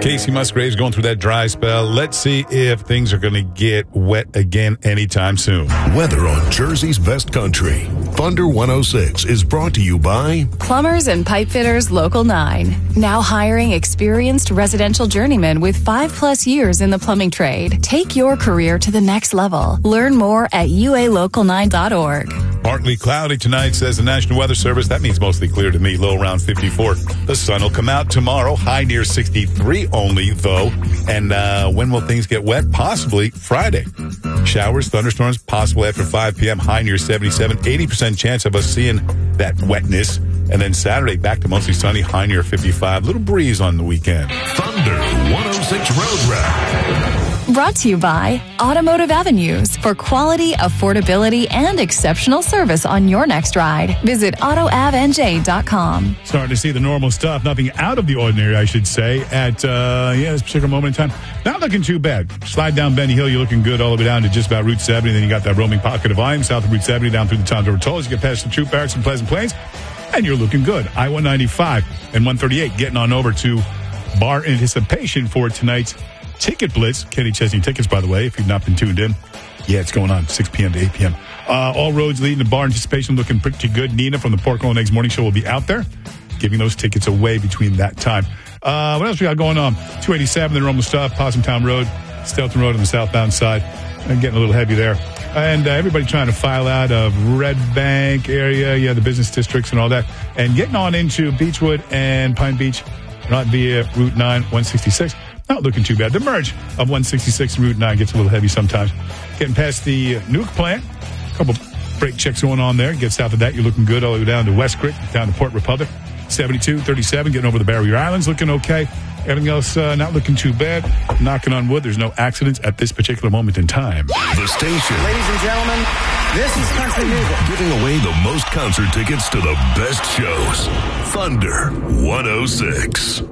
Casey Musgraves going through that dry spell. Let's see if things are going to get wet again anytime soon. Weather on Jersey's best country. Thunder 106 is brought to you by Plumbers and Pipe Fitters Local 9. Now hiring experienced residential journeymen with 5+ years in the plumbing trade. Take your career to the next level. Learn more at ualocal9.org. Partly cloudy tonight, says the National Weather Service. That means mostly clear to me, low around 54. The sun will come out tomorrow, high near 63 only, though. And when will things get wet? Possibly Friday. Showers, thunderstorms, possible after 5 p.m., high near 77. 80% chance of us seeing that wetness. And then Saturday, back to mostly sunny, high near 55. Little breeze on the weekend. Thunder 106 Road Wrap. Brought to you by Automotive Avenues for quality, affordability, and exceptional service on your next ride. Visit AutoAvNJ.com. Starting to see the normal stuff, nothing out of the ordinary, I should say, at this particular moment in time. Not looking too bad. Slide down Benny Hill, you're looking good all the way down to just about Route 70. Then you got that roaming pocket of iron south of Route 70 down through the Towns River Tolls. You get past the Troop Barracks and Pleasant Plains, and you're looking good. I-195 and 138 getting on over to bar anticipation for tonight's Ticket Blitz. Kenny Chesney tickets, by the way, if you've not been tuned in. Yeah, it's going on 6 p.m. to 8 p.m. All roads leading to bar anticipation, looking pretty good. Nina from the Pork Roll and Eggs Morning Show will be out there giving those tickets away between that time. What else we got going on? 287, the normal stuff, Possum Town Road, Stelton Road on the southbound side. And getting a little heavy there. And everybody trying to file out of Red Bank area, the business districts and all that. And getting on into Beechwood and Pine Beach, not via Route 9, 166. Not looking too bad. The merge of 166 and Route 9 gets a little heavy sometimes. Getting past the nuke plant, a couple brake checks going on there. Get south of that, you're looking good all the way down to West Creek, down to Port Republic. 72, 37, getting over the Barrier Islands, looking okay. Everything else not looking too bad. Knocking on wood, there's no accidents at this particular moment in time. The station. Ladies and gentlemen, this is country music. Giving away the most concert tickets to the best shows. Thunder 106.